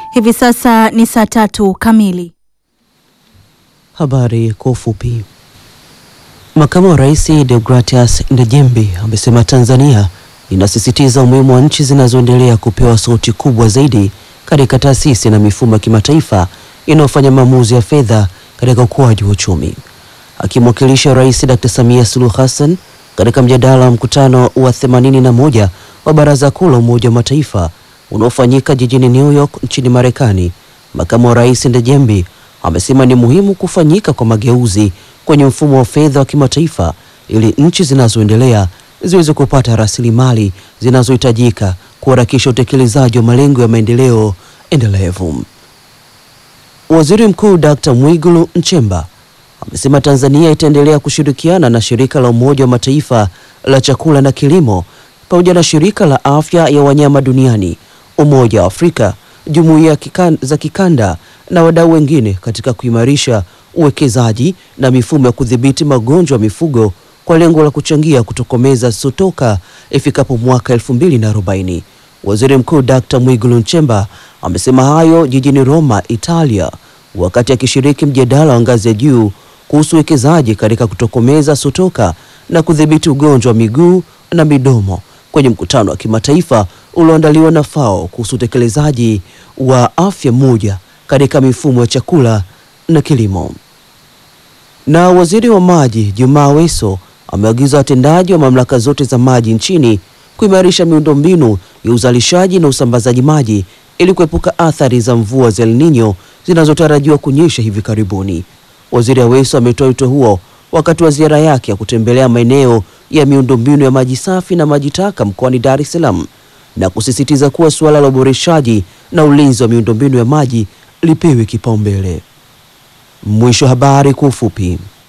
Hivi sasa ni saa 3 kamili. Habari kwa ufupi. Makamu wa Rais Deogratias Ndejembi amesema Tanzania inasisitiza umuhimu wa nchi zinazoendelea kupewa sauti kubwa zaidi katika taasisi na mifumo ya kimataifa inayofanya maamuzi ya fedha katika ukuaji wa uchumi. Akimwakilisha Rais Dr. Samia Suluhu Hassan katika mjadala wa mkutano wa 81 wa Baraza Kuu la Umoja wa Mataifa unaofanyika jijini New York nchini Marekani, Makamu wa Rais Ndejembi amesema ni muhimu kufanyika kwa mageuzi kwenye mfumo wa fedha wa kimataifa ili nchi zinazoendelea ziweze kupata rasilimali zinazohitajika kuharakisha utekelezaji wa malengo ya maendeleo endelevu. Waziri Mkuu Dr. Mwigulu Nchemba amesema Tanzania itaendelea kushirikiana na Shirika la Umoja wa Mataifa la Chakula na Kilimo pamoja na Shirika la Afya ya Wanyama Duniani, Umoja wa Afrika, Jumuiya za Kikanda na wadau wengine katika kuimarisha uwekezaji na mifumo ya kudhibiti magonjwa ya mifugo kwa lengo la kuchangia kutokomeza sotoka ifikapo mwaka 2040. Waziri Mkuu Dr. Mwigulu Nchemba amesema hayo jijini Roma, Italia, wakati akishiriki mjadala wa ngazi ya juu kuhusu uwekezaji katika kutokomeza sotoka na kudhibiti ugonjwa wa miguu na midomo kwenye mkutano wa kimataifa ulioandaliwa na FAO kuhusu utekelezaji wa afya moja katika mifumo ya chakula na kilimo. Na waziri wa maji Juma Aweso ameagiza watendaji wa mamlaka zote za maji nchini kuimarisha miundombinu ya uzalishaji na usambazaji maji ili kuepuka athari za mvua za El Nino zinazotarajiwa kunyesha hivi karibuni. Waziri Aweso ametoa wito huo wakati wa ziara yake ya kutembelea maeneo ya miundombinu ya maji safi na maji taka mkoani Dar es Salaam na kusisitiza kuwa suala la uboreshaji na ulinzi wa miundombinu ya maji lipewe kipaumbele. Mwisho habari kwa ufupi.